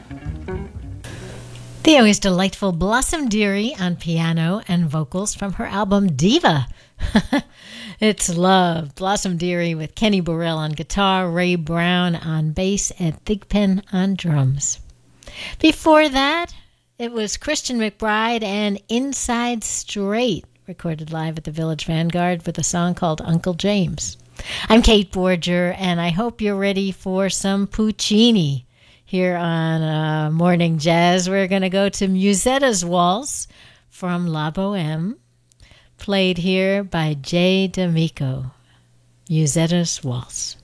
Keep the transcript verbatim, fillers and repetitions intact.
The always delightful Blossom Dearie on piano and vocals from her album Diva. It's love. Blossom Dearie with Kenny Burrell on guitar, Ray Brown on bass, and Thigpen on drums. Before that, it was Christian McBride and Inside Straight, recorded live at the Village Vanguard with a song called Uncle James. I'm Kate Borger, and I hope you're ready for some Puccini. Here on uh, Morning Jazz, we're going to go to Musetta's Waltz from La Boheme, played here by Jay D'Amico. Musetta's Waltz.